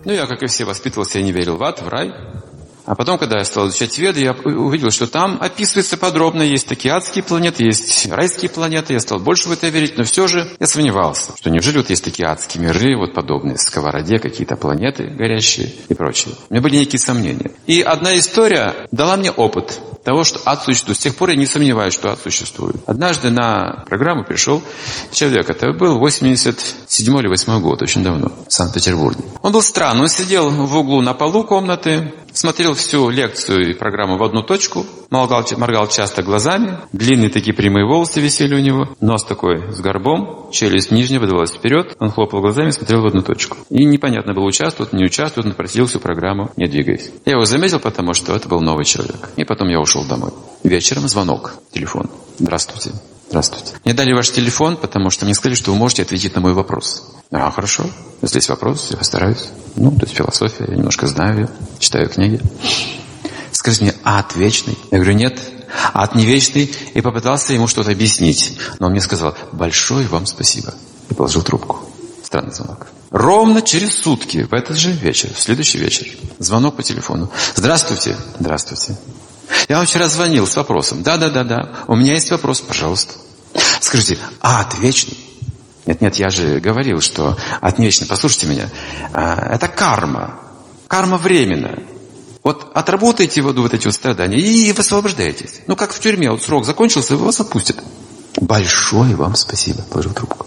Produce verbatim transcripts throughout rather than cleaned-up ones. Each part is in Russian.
Ну, я, как и все, воспитывался, я не верил в ад, в рай. А потом, когда я стал изучать Веды, я увидел, что там описывается подробно. Есть такие адские планеты, есть райские планеты. Я стал больше в это верить, но все же я сомневался, что неужели вот есть такие адские миры, вот подобные сковороде, какие-то планеты горящие и прочее. У меня были некие сомнения. И одна история дала мне опыт того, что ад существует. С тех пор я не сомневаюсь, что ад существует. Однажды на программу пришел человек, это был восемьдесят седьмой или восьмой год, очень давно, в Санкт-Петербурге. Он был странный, он сидел в углу на полу комнаты, смотрел всю лекцию и программу в одну точку, моргал, моргал часто глазами, длинные такие прямые волосы висели у него, нос такой с горбом, челюсть нижняя выдавалась вперед, он хлопал глазами и смотрел в одну точку. И непонятно было, участвует, не участвует, он просидел всю программу, не двигаясь. Я его заметил, потому что это был новый человек. И потом я ушел домой. Вечером звонок, телефон. Здравствуйте. Здравствуйте. Мне дали ваш телефон, потому что мне сказали, что вы можете ответить на мой вопрос. А, хорошо. Если есть вопрос, я постараюсь. Ну, то есть философия, я немножко знаю ее, читаю книги. Скажите мне, ад вечный? Я говорю, нет, ад не вечный. И попытался ему что-то объяснить. Но он мне сказал, большое вам спасибо. И положил трубку. Странный звонок. Ровно через сутки, в этот же вечер, в следующий вечер, звонок по телефону. Здравствуйте. Здравствуйте. Я вам вчера звонил с вопросом. Да-да-да-да. У меня есть вопрос, пожалуйста. Скажите, ад вечный? Нет-нет, я же говорил, что ад не вечный. Послушайте меня. Это карма. Карма временная. Вот отработайте вот, вот эти вот страдания и высвобождаетесь. Ну, как в тюрьме. Вот срок закончился, вас отпустят. Большое вам спасибо. Положил трубку.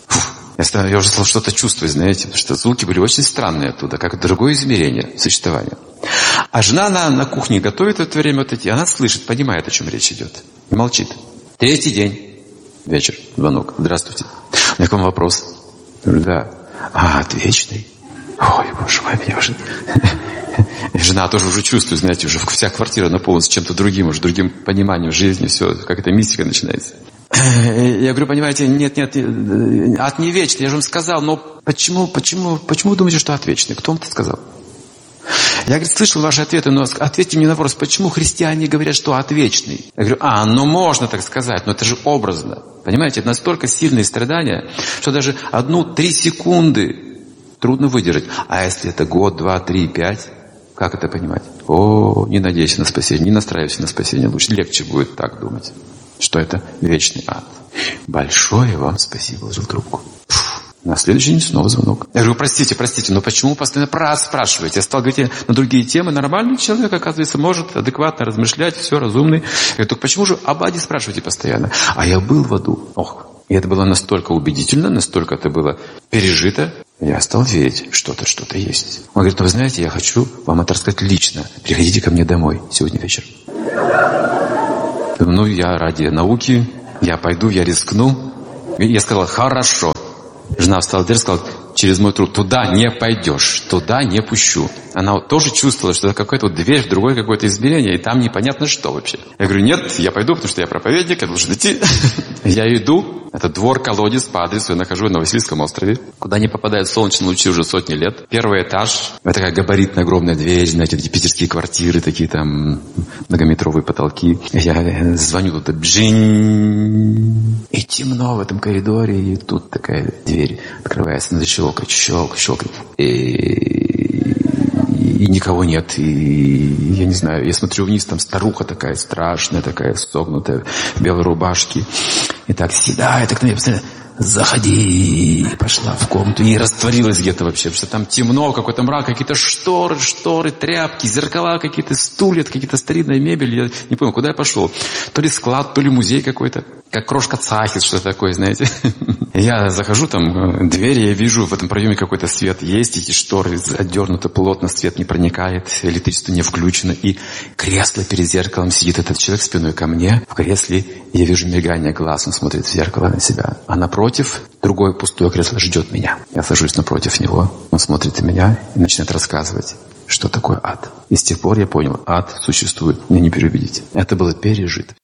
Я, я уже стал что-то чувствовать, знаете, потому что звуки были очень странные оттуда, как другое измерение существования. А жена на, на кухне готовит в это время вот эти, она слышит, понимает, о чем речь идет. И молчит. Третий день. Вечер. Звонок. Здравствуйте. У меня к вам вопрос. Я говорю, да. А, ад вечный? Ой, боже мой, меня уже... Жена тоже уже чувствует, знаете, уже вся квартира наполнена чем-то другим, уже другим пониманием жизни, все, какая-то мистика начинается. Я говорю, понимаете, нет, нет, ад не вечный, я же вам сказал, но почему, почему, почему вы думаете, что ад вечный? Кто вам это сказал? Я, говорит, слышал ваши ответы, но ответьте мне на вопрос, почему христиане говорят, что ад вечный? Я говорю, а, ну можно так сказать, но это же образно. Понимаете, это настолько сильные страдания, что даже одну-три секунды трудно выдержать. А если это год, два, три, пять, как это понимать? О, не надейся на спасение, не настраивайся на спасение, лучше легче будет так думать, что это вечный ад. Большое вам спасибо, положил трубку. На следующий день снова звонок. Я говорю, простите, простите, но почему постоянно про ад спрашиваете? Я стал говорить на другие темы. Нормальный человек, оказывается, может адекватно размышлять, все разумный. Я говорю, так почему же об аде спрашиваете постоянно? А я был в аду. Ох, и это было настолько убедительно, настолько это было пережито. Я стал верить, что-то, что-то есть. Он говорит, ну вы знаете, я хочу вам это рассказать лично. Приходите ко мне домой сегодня вечером. Ну, я ради науки, я пойду, я рискну. И я сказал, хорошо. Жена встала в дверь и сказала, через мой труд, туда не пойдешь, туда не пущу. Она вот тоже чувствовала, что это какая-то вот дверь в другое какое-то измерение, и там непонятно что вообще. Я говорю, нет, я пойду, потому что я проповедник, я должен идти. Я иду, это двор-колодец по адресу, я нахожусь на Васильевском острове, куда не попадают солнечные лучи уже сотни лет. Первый этаж, это такая габаритная огромная дверь, знаете, эти питерские квартиры, такие там многометровые потолки. Я звоню туда, бжинь, и темно в этом коридоре, и тут такая дверь открывается, надо щелкать, щелкать, щелкать. И... и никого нет, и я не знаю, я смотрю вниз, там старуха такая страшная, такая согнутая, в белой рубашке, и так седая, так на меня постоянно, заходи, и пошла в комнату, и растворилась где-то вообще, потому что там темно, какой-то мрак, какие-то шторы, шторы, тряпки, зеркала какие-то, стулья, какие-то старинная мебель, я не понял, куда я пошел, то ли склад, то ли музей какой-то, как крошка Цахис, что-то такое, знаете. Я захожу, там дверь, я вижу, в этом проеме какой-то свет есть, эти шторы отдернуты плотно, свет не проникает, электричество не включено, и кресло перед зеркалом сидит этот человек спиной ко мне, в кресле, я вижу мигание глаз, он смотрит в зеркало на себя, а напротив другое пустое кресло ждет меня. Я сажусь напротив него, он смотрит на меня и начинает рассказывать, что такое ад. И с тех пор я понял, ад существует, меня не переубедите. Это было пережито.